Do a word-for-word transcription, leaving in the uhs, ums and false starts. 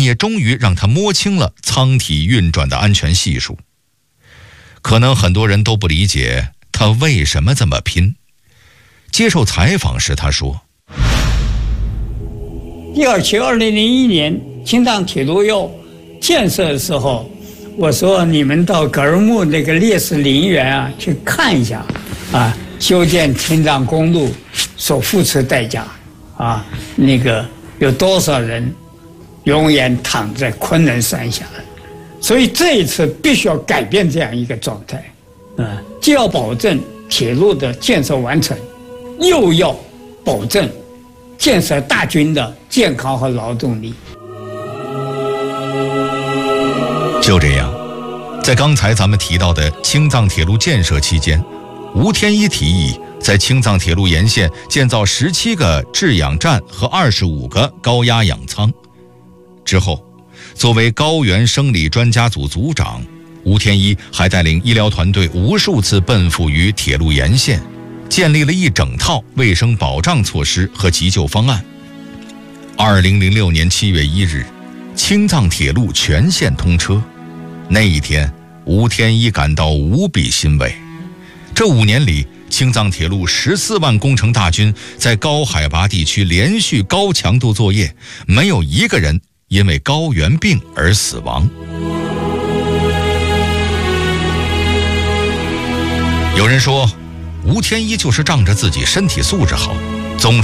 也终于让他摸清了舱体运转的安全系数。可能很多人都不理解他为什么这么拼。接受采访时他说， 第二期二零零一年青藏铁路要建设的时候，我说你们到格尔木那个烈士陵园啊去看一下啊，修建青藏公路所付出代价啊，那个有多少人永远躺在昆仑山下，所以这一次必须要改变这样一个状态啊，既要保证铁路的建设完成，又要保证建设大军的健康和劳动力。 就这样，在刚才咱们提到的青藏铁路建设期间，吴天一提议在青藏铁路沿线建造十七个制氧站和二十五个高压氧舱。之后，作为高原生理专家组组长，吴天一还带领医疗团队无数次奔赴于铁路沿线，建立了一整套卫生保障措施和急救方案。二零零六年七月一日，青藏铁路全线通车。那一天，吴天一感到无比欣慰。这五年里，青藏铁路十四万工程大军在高海拔地区连续高强度作业，没有一个人因为高原病而死亡。有人说，吴天一就是仗着自己身体素质好，总